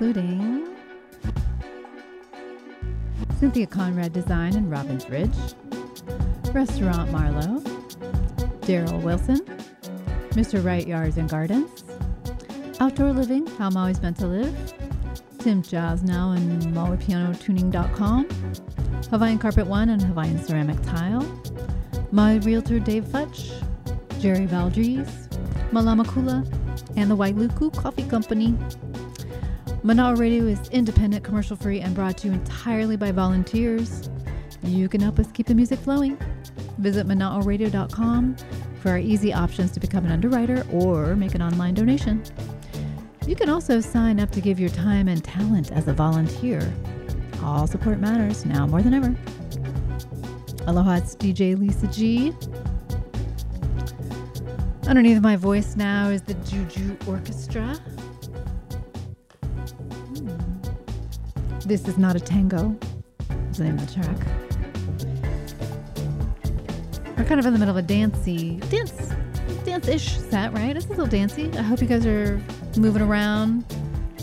including Cynthia Conrad Design in Robbins Ridge, Restaurant Marlowe, Daryl Wilson, Mr. Wright Yards and Gardens, Outdoor Living, How I'm Always Meant to Live, Tim Jazz Now and MollyPianoTuning.com, Hawaiian Carpet One and Hawaiian Ceramic Tile, my realtor Dave Futch, Jerry Valdries, Malamakula, and the Wailuku Coffee Company. Mana'o Radio is independent, commercial-free, and brought to you entirely by volunteers. You can help us keep the music flowing. Visit mana'oradio.com for our easy options to become an underwriter or make an online donation. You can also sign up to give your time and talent as a volunteer. All support matters now more than ever. Aloha, it's DJ Lisa G. Underneath my voice now is the Juju Orchestra. This is Not a Tango. That's the name of the track. We're kind of in the middle of a dance-ish set, right? It's a little dancey. I hope you guys are moving around,